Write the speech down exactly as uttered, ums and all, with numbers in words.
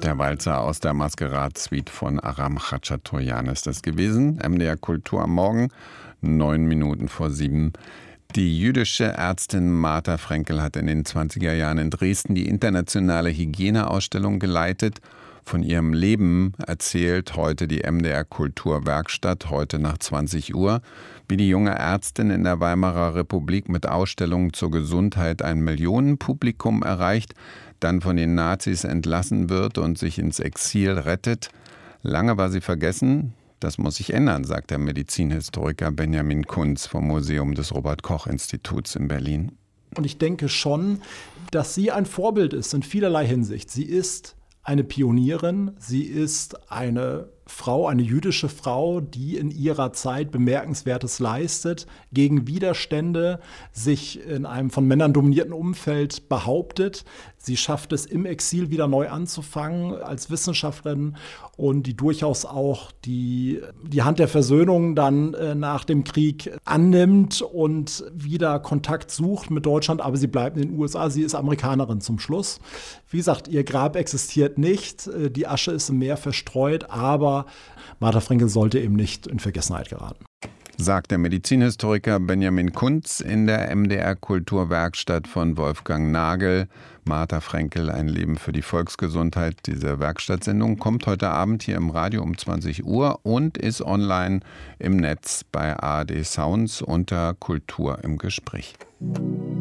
Der Walzer aus der Maskerad-Suite von Aram Khachaturian ist das gewesen. M D R Kultur am Morgen, neun Minuten vor sieben. Die jüdische Ärztin Martha Frenkel hat in den zwanziger Jahren in Dresden die internationale Hygieneausstellung geleitet. Von ihrem Leben erzählt heute die M D R Kulturwerkstatt, heute nach zwanzig Uhr, wie die junge Ärztin in der Weimarer Republik mit Ausstellungen zur Gesundheit ein Millionenpublikum erreicht, dann von den Nazis entlassen wird und sich ins Exil rettet. Lange war sie vergessen. Das muss sich ändern, sagt der Medizinhistoriker Benjamin Kunz vom Museum des Robert-Koch-Instituts in Berlin. Und ich denke schon, dass sie ein Vorbild ist in vielerlei Hinsicht. Sie ist eine Pionierin, sie ist eine Frau, eine jüdische Frau, die in ihrer Zeit Bemerkenswertes leistet, gegen Widerstände sich in einem von Männern dominierten Umfeld behauptet. Sie schafft es, im Exil wieder neu anzufangen als Wissenschaftlerin und die durchaus auch die, die Hand der Versöhnung dann äh, nach dem Krieg annimmt und wieder Kontakt sucht mit Deutschland. Aber sie bleibt in den U S A, sie ist Amerikanerin zum Schluss. Wie gesagt, ihr Grab existiert nicht, die Asche ist im Meer verstreut, aber Martha Frenkel sollte eben nicht in Vergessenheit geraten. Sagt der Medizinhistoriker Benjamin Kunz in der M D R Kulturwerkstatt von Wolfgang Nagel. Martha Frenkel, ein Leben für die Volksgesundheit. Diese Werkstattsendung kommt heute Abend hier im Radio um zwanzig Uhr und ist online im Netz bei A R D Sounds unter Kultur im Gespräch.